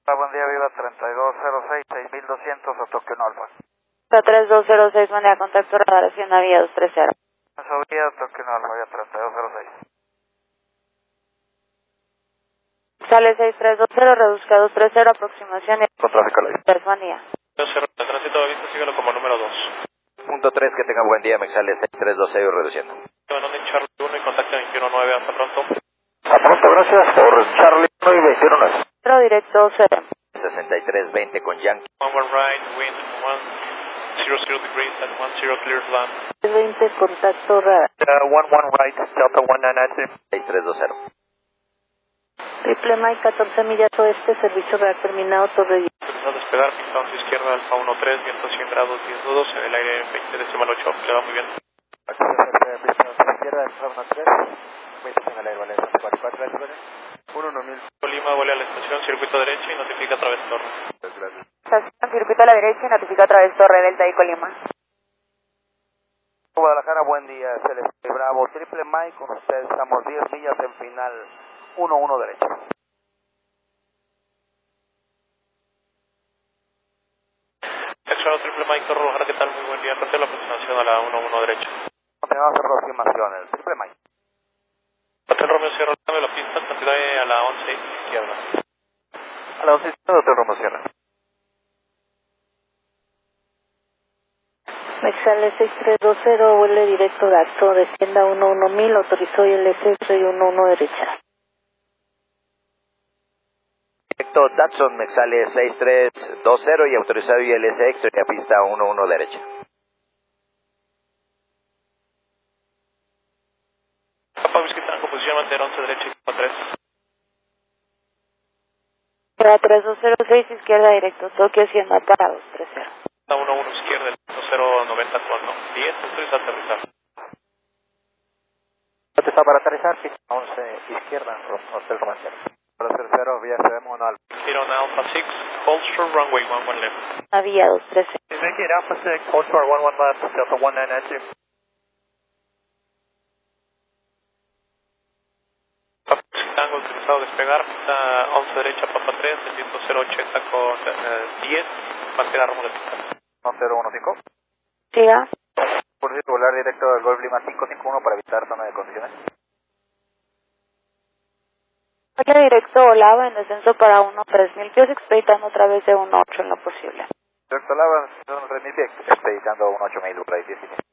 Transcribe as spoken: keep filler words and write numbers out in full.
Buen día, Viva treinta y dos cero seis, seis mil doscientos a Tokio Alfa. treinta y dos cero seis, buen día, contacto radar Hacienda Vía dos tres cero. Eso vía Tokio Alfa, vía treinta y dos cero seis. Sale seis tres dos cero, reduzca dos tres cero, aproximación y... Con tráfico libre. Buen día. dos cero, el tránsito de vista, síguelo como número dos. Punto tres, que tenga buen día, me sale seis tres dos cero reduciendo. Bueno, en Charlie uno y contacto veintiuno nueve, hasta pronto. A pronto, gracias por Charlie uno y veintiuno nueve. Cero directo cero. sesenta y tres veinte con Yankee. One one right, wind one zero zero degrees at one zero clears land. veinte, contacto radar. Uh, one one right, Delta one nine nine two. seis tres dos cero. Triple Mike, catorce millas oeste, servicio radar terminado, Torre diez. Empezando a despegar, pista once izquierda, alfa uno tres, viento cien grados, diez nudos, en el aire veinte decimal ocho, le va muy bien. Aquí se pista a izquierda, Alfa uno tres, veinte en el aire, vale, cuatro cuatro, uno uno mil. Lima, vuela a la estación, circuito derecho y notifica a través de torre. Gracias. Estación, circuito a la derecha y notifica a través Torre Delta y Colima. Guadalajara, buen día, Celeste Bravo, Triple Mike, con ustedes estamos diez millas en final, uno uno derecho. Sección Triple Mike, Torre Guadalajara, ¿qué tal? Muy buen día, parte de la aproximación a la uno uno derecha. Continuamos la aproximación, el Triple Mike. Hotel Romeo Sierra, de la pista, cantidad a la once izquierda. A la once izquierda, Hotel Romeo Sierra. Mexale seis tres dos cero, vuele directo de acto, descienda uno uno mil, autorizó I L S, soy uno uno derecha. Directo Datsun, me sale seis tres dos cero y autorizado I L S X, a pista uno uno derecha. Papa Whisky Tango, posición mantener once derecha y tres. tres dos cero seis, izquierda directo, Tokio Hacienda para dos tres cero. uno uno izquierda, el cero noventa cuatro. diez, autoriza aterrizar. Está para aterrizar, pista once izquierda, Hotel Romeo Sierra. cero cero, vía C M uno Alfa. Zero on Alpha six, hold short runway one one left. A vía dos tres cero. Make it Alpha six, hold short one one left, Delta one nine nine two. Papa Whisky Tango, autorizado a despegar, pista once derecha, Papa tres, el viento cero ochenta con eh, diez, mantener rumbo de pista. cero uno cinco. Siga. Por decir, volar directo del Golf Lima cinco cinco uno para evitar zona de condiciones. Vuela directo Olava en descenso para uno tres mil pies, expeditando a través de uno ocho en lo posible. Directo Lava, son tres mil pies, expeditando un ocho mil, por ahí diez.